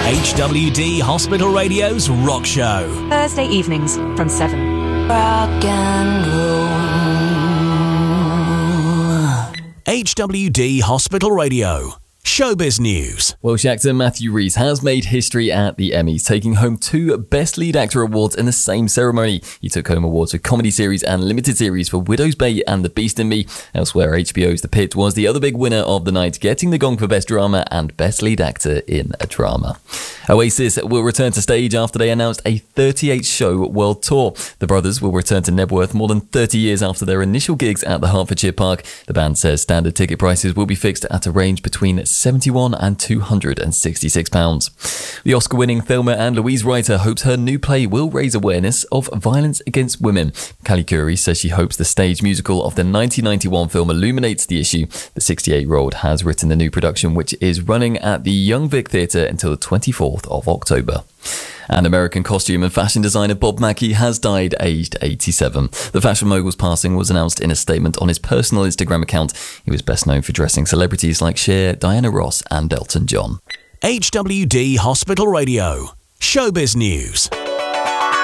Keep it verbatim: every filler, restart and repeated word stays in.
H W D Hospital Radio's Rock Show. Thursday evenings from seven. Rock and roll. H W D Hospital Radio. Showbiz News. Welsh actor Matthew Rhys has made history at the Emmys, taking home two Best Lead Actor awards in the same ceremony. He took home awards for comedy series and limited series for Widow's Bay and The Beast in Me. Elsewhere, H B O's The Pit was the other big winner of the night, getting the gong for Best Drama and Best Lead Actor in a Drama. Oasis will return to stage after they announced a thirty-eight show world tour. The brothers will return to Nebworth more than thirty years after their initial gigs at the Hertfordshire Park. The band says standard ticket prices will be fixed at a range between seventy-one and two hundred sixty-six pounds. The Oscar-winning Thelma and Louise writer hopes her new play will raise awareness of violence against women. Callie Curry says she hopes the stage musical of the nineteen ninety-one film illuminates the issue. The sixty-eight-year-old has written the new production, which is running at the Young Vic Theatre until the twenty-fourth of October. And American costume and fashion designer Bob Mackie has died aged eighty-seven. The fashion mogul's passing was announced in a statement on his personal Instagram account. He was best known for dressing celebrities like Cher, Diana Ross and Elton John. H W D Hospital Radio. Showbiz News.